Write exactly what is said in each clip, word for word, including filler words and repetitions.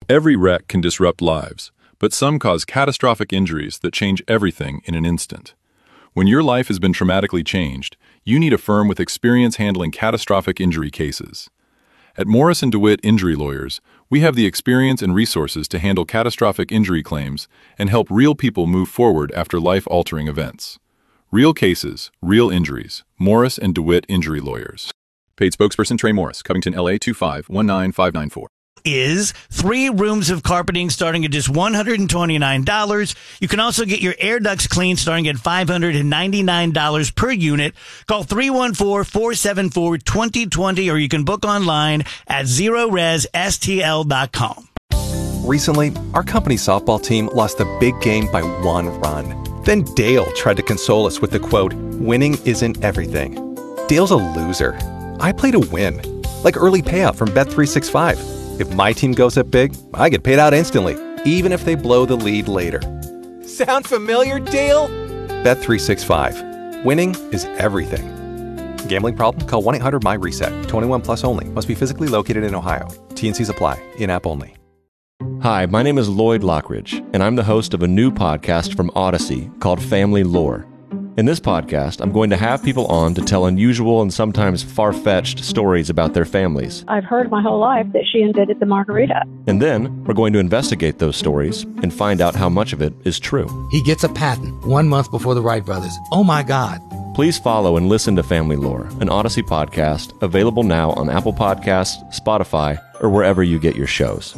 Every wreck can disrupt lives, but some cause catastrophic injuries that change everything in an instant. When your life has been traumatically changed, you need a firm with experience handling catastrophic injury cases. At Morris and DeWitt Injury Lawyers, we have the experience and resources to handle catastrophic injury claims and help real people move forward after life-altering events. Real cases, real injuries. Morris and DeWitt Injury Lawyers. Paid spokesperson Trey Morris, Covington, L A two five one nine five nine four. Is three rooms of carpeting starting at just one hundred twenty-nine dollars. You can also get your air ducts cleaned starting at five hundred ninety-nine dollars per unit. Call three one four, four seven four, two zero two zero or you can book online at zero res s t l dot com. Recently, our company's softball team lost the big game by one run. Then Dale tried to console us with the quote, "Winning isn't everything." Dale's a loser. I play to win, like early payout from Bet three sixty-five. If my team goes up big, I get paid out instantly, even if they blow the lead later. Sound familiar, Dale? Bet three sixty-five. Winning is everything. Gambling problem? Call one eight hundred my reset. twenty-one plus only. Must be physically located in Ohio. T and Cs apply. In-app only. Hi, my name is Lloyd Lockridge, and I'm the host of a new podcast from Odyssey called Family Lore. In this podcast, I'm going to have people on to tell unusual and sometimes far-fetched stories about their families. I've heard my whole life that she invented the margarita. And then we're going to investigate those stories and find out how much of it is true. He gets a patent one month before the Wright brothers. Oh my God. Please follow and listen to Family Lore, an Odyssey podcast, available now on Apple Podcasts, Spotify, or wherever you get your shows.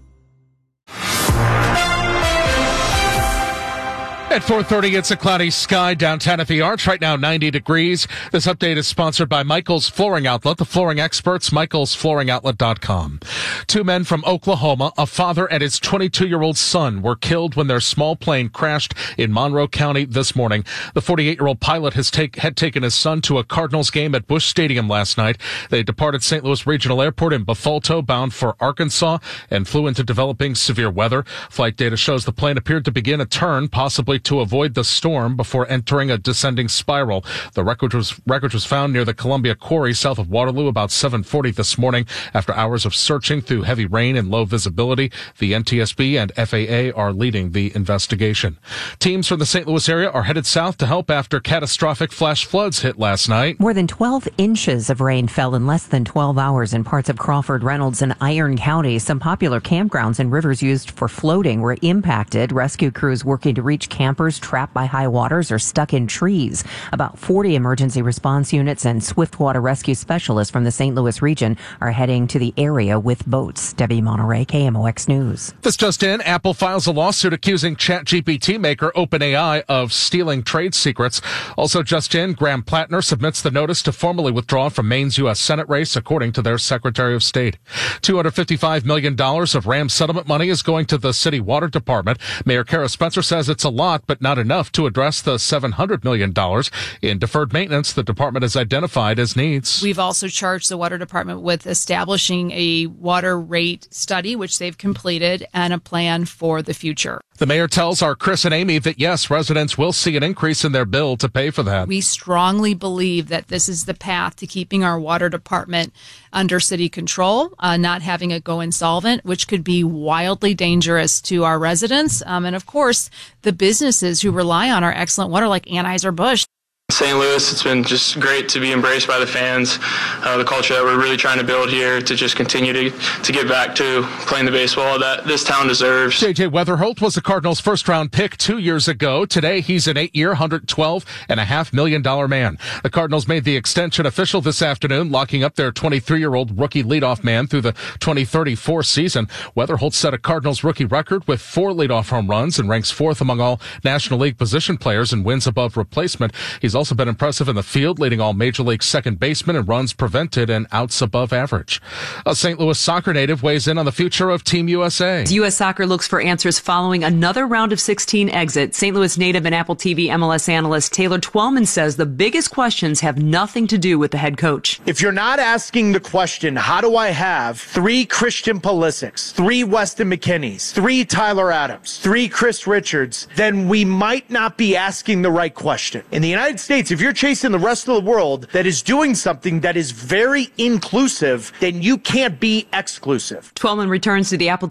At four thirty, it's a cloudy sky downtown at the Arch. Right now, ninety degrees. This update is sponsored by Michael's Flooring Outlet, the flooring experts, michaels flooring outlet dot com. Two men from Oklahoma, a father and his twenty-two-year-old son, were killed when their small plane crashed in Monroe County this morning. The forty-eight-year-old pilot has take, had taken his son to a Cardinals game at Busch Stadium last night. They departed Saint Louis Regional Airport in Bethalto, bound for Arkansas, and flew into developing severe weather. Flight data shows the plane appeared to begin a turn, possibly to avoid the storm, before entering a descending spiral. The wreckage was, wreckage was found near the Columbia Quarry south of Waterloo about seven forty this morning. After hours of searching through heavy rain and low visibility, the N T S B and F A A are leading the investigation. Teams from the Saint Louis area are headed south to help after catastrophic flash floods hit last night. More than twelve inches of rain fell in less than twelve hours in parts of Crawford, Reynolds, and Iron counties. Some popular campgrounds and rivers used for floating were impacted. Rescue crews working to reach campers trapped by high waters or stuck in trees. About forty emergency response units and swiftwater rescue specialists from the Saint Louis region are heading to the area with boats. Debbie Monterey, K M O X News. This just in, Apple files a lawsuit accusing ChatGPT maker OpenAI of stealing trade secrets. Also just in, Graham Plattner submits the notice to formally withdraw from Maine's U S Senate race, according to their Secretary of State. two hundred fifty-five million dollars of RAM settlement money is going to the city water department. Mayor Kara Spencer says it's a lot, but not enough to address the seven hundred million dollars in deferred maintenance the department has identified as needs. We've also charged the water department with establishing a water rate study, which they've completed, and a plan for the future. The mayor tells our Chris and Amy that, yes, residents will see an increase in their bill to pay for that. We strongly believe that this is the path to keeping our water department under city control, uh, not having it go insolvent, which could be wildly dangerous to our residents. Um, and, of course, the businesses who rely on our excellent water, like Anheuser-Busch. Saint Louis, it's been just great to be embraced by the fans, uh, the culture that we're really trying to build here to just continue to, to get back to playing the baseball that this town deserves. J J Weatherholt was the Cardinals' first-round pick two years ago. Today, he's an eight-year, one hundred twelve point five million dollars man. The Cardinals made the extension official this afternoon, locking up their twenty-three-year-old rookie leadoff man through the twenty thirty-four season. Weatherholt set a Cardinals rookie record with four leadoff home runs and ranks fourth among all National League position players in wins above replacement. He's also been impressive in the field, leading all Major League second basemen in runs prevented and outs above average. A Saint Louis soccer native weighs in on the future of Team U S A. U S Soccer looks for answers following another round of sixteen exit. Saint Louis native and Apple T V M L S analyst Taylor Twellman says the biggest questions have nothing to do with the head coach. If you're not asking the question, how do I have three Christian Pulisics, three Weston McKennies, three Tyler Adams, three Chris Richards, then we might not be asking the right question. In the United States, if you're chasing the rest of the world that is doing something that is very inclusive, then you can't be exclusive. Twellman returns to the Apple